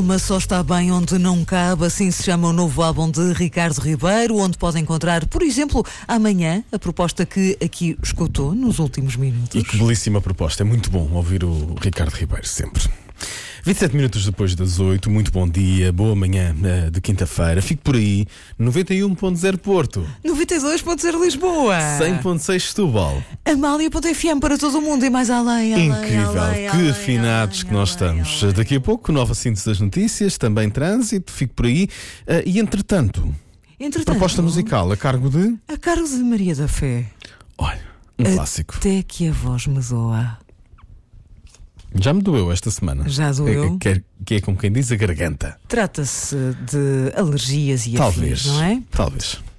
Alma só está bem onde não cabe, assim se chama o novo álbum de Ricardo Ribeiro, onde pode encontrar, por exemplo, amanhã, a proposta que aqui escutou nos últimos minutos. E que belíssima proposta, é muito bom ouvir o Ricardo Ribeiro sempre. 27 minutos depois das 8, muito bom dia, boa manhã de quinta-feira. Fico por aí, 91.0 Porto, 92.0 Lisboa, 100.6 Setúbal. Amália.fm para todo o mundo e mais além. Incrível, que afinados que nós estamos. Daqui a pouco, nova síntese das notícias, também trânsito, fico por aí. E entretanto, proposta musical a cargo de Maria da Fé. Olha, um clássico. Até que a voz me doa. Já me doeu esta semana. Já doeu? Que é como quem diz a garganta. Trata-se de alergias e Talvez, afins, não é? talvez.